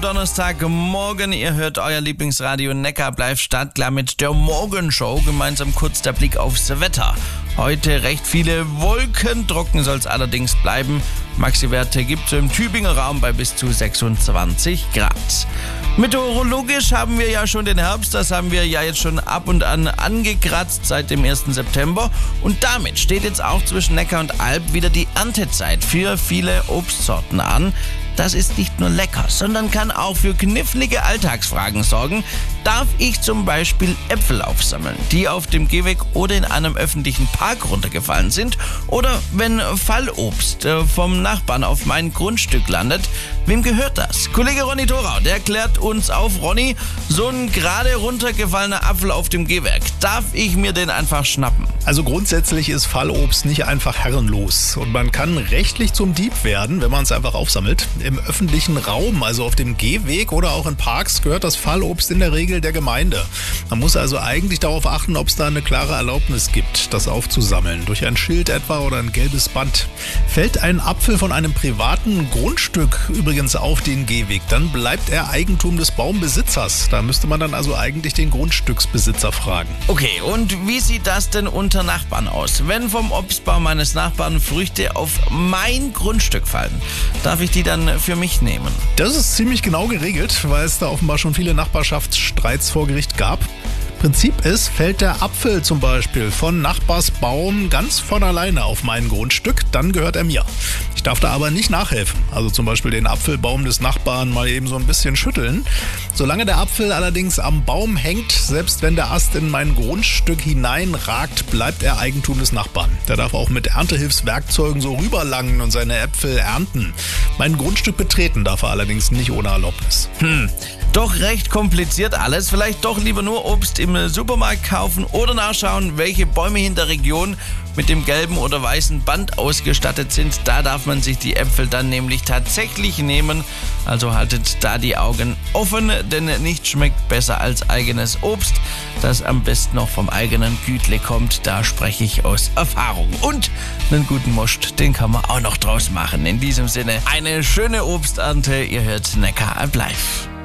Donnerstagmorgen, ihr hört euer Lieblingsradio Neckar bleibt startklar mit der Morgenshow. Gemeinsam kurz der Blick aufs Wetter. Heute recht viele Wolken, trocken soll es allerdings bleiben. Maxi-Werte gibt es im Tübinger Raum bei bis zu 26 Grad. Meteorologisch haben wir ja schon den Herbst, das haben wir ja jetzt schon ab und an angekratzt seit dem 1. September. Und damit steht jetzt auch zwischen Neckar und Alb wieder die Erntezeit für viele Obstsorten an. Das ist nicht nur lecker, sondern kann auch für knifflige Alltagsfragen sorgen. Darf ich zum Beispiel Äpfel aufsammeln, die auf dem Gehweg oder in einem öffentlichen Park runtergefallen sind? Oder wenn Fallobst vom Nachbarn auf mein Grundstück landet, wem gehört das? Kollege Ronny Thorau, der klärt uns auf. Ronny, so ein gerade runtergefallener Apfel auf dem Gehweg, darf ich mir den einfach schnappen? Also grundsätzlich ist Fallobst nicht einfach herrenlos und man kann rechtlich zum Dieb werden, wenn man es einfach aufsammelt. Im öffentlichen Raum, also auf dem Gehweg oder auch in Parks, gehört das Fallobst in der Regel der Gemeinde. Man muss also eigentlich darauf achten, ob es da eine klare Erlaubnis gibt, das aufzusammeln. Durch ein Schild etwa oder ein gelbes Band. Fällt ein Apfel von einem privaten Grundstück übrigens auf den Gehweg, dann bleibt er Eigentum des Baumbesitzers. Da müsste man dann also eigentlich den Grundstücksbesitzer fragen. Okay, und wie sieht das denn unter Nachbarn aus? Wenn vom Obstbaum meines Nachbarn Früchte auf mein Grundstück fallen, darf ich die dann für mich nehmen? Das ist ziemlich genau geregelt, weil es da offenbar schon viele Nachbarschaftsstreits vor Gericht gab. Prinzip ist, fällt der Apfel zum Beispiel von Nachbarsbaum ganz von alleine auf mein Grundstück, dann gehört er mir. Ich darf da aber nicht nachhelfen, also zum Beispiel den Apfelbaum des Nachbarn mal eben so ein bisschen schütteln. Solange der Apfel allerdings am Baum hängt, selbst wenn der Ast in mein Grundstück hineinragt, bleibt er Eigentum des Nachbarn. Der darf auch mit Erntehilfswerkzeugen so rüberlangen und seine Äpfel ernten. Mein Grundstück betreten darf er allerdings nicht ohne Erlaubnis. Doch recht kompliziert alles. Vielleicht doch lieber nur Obst im Supermarkt kaufen oder nachschauen, welche Bäume in der Region mit dem gelben oder weißen Band ausgestattet sind. Da darf man sich die Äpfel dann nämlich tatsächlich nehmen. Also haltet da die Augen offen, denn nichts schmeckt besser als eigenes Obst, das am besten noch vom eigenen Gütle kommt. Da spreche ich aus Erfahrung. Und einen guten Most, den kann man auch noch draus machen. In diesem Sinne, eine schöne Obsternte. Ihr hört Neckar Alb live.